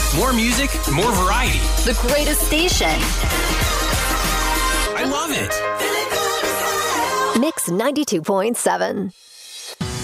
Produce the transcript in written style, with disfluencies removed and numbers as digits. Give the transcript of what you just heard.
More music, more variety. The greatest station. I love it. Mix 92.7.